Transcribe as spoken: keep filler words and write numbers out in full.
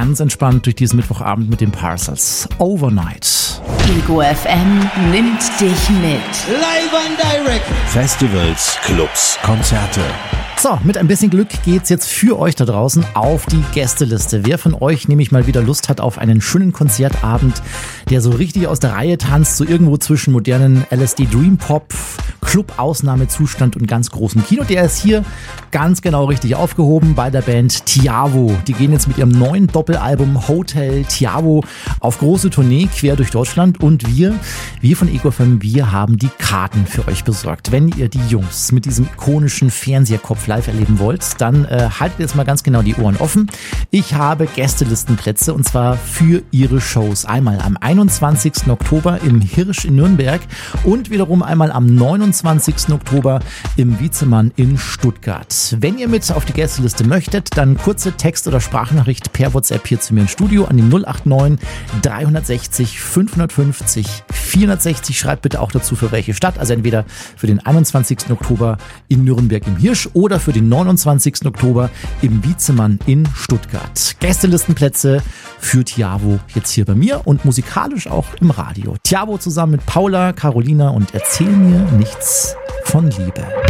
ganz entspannt durch diesen Mittwochabend mit den Parcels. Overnight. Ego F M nimmt dich mit. Live and direct. Festivals, Clubs, Konzerte. So, mit ein bisschen Glück geht's jetzt für euch da draußen auf die Gästeliste. Wer von euch nämlich mal wieder Lust hat auf einen schönen Konzertabend, der so richtig aus der Reihe tanzt, so irgendwo zwischen modernen L S D Dream Pop, Club Ausnahmezustand und ganz großem Kino, der ist hier ganz genau richtig aufgehoben bei der Band Tiavo. Die gehen jetzt mit ihrem neuen Doppelalbum Hotel Tiavo auf große Tournee quer durch Deutschland und wir, wir von Ego F M, wir haben die Karten für euch besorgt. Wenn ihr die Jungs mit diesem ikonischen Fernseherkopf live erleben wollt, dann äh, haltet jetzt mal ganz genau die Ohren offen. Ich habe Gästelistenplätze und zwar für ihre Shows. Einmal am einundzwanzigsten Oktober im Hirsch in Nürnberg und wiederum einmal am neunundzwanzigsten Oktober im Wiezemann in Stuttgart. Wenn ihr mit auf die Gästeliste möchtet, dann kurze Text- oder Sprachnachricht per WhatsApp hier zu mir ins Studio an die null acht neun dreihundertsechzig fünfhundertfünfzig vierhundertsechzig. Schreibt bitte auch dazu, für welche Stadt. Also entweder für den einundzwanzigsten Oktober in Nürnberg im Hirsch oder für den neunundzwanzigsten Oktober im Wiezemann in Stuttgart. Gästelistenplätze für Tiavo jetzt hier bei mir und musikalisch auch im Radio. Tiavo zusammen mit Paula, Carolina und Erzähl mir nichts von Liebe.